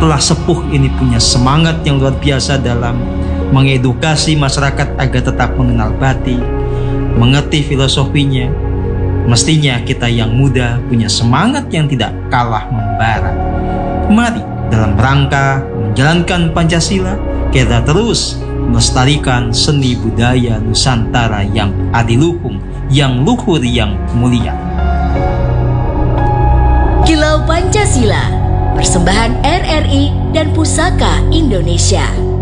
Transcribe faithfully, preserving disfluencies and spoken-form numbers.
telah sepuh ini punya semangat yang luar biasa dalam mengedukasi masyarakat agar tetap mengenal batik, mengerti filosofinya. Mestinya kita yang muda punya semangat yang tidak kalah membara. Mari dalam rangka menjalankan Pancasila, kita terus melestarikan seni budaya Nusantara yang adiluhung, yang luhur, yang mulia. Kilau Pancasila, persembahan R R I dan Pusaka Indonesia.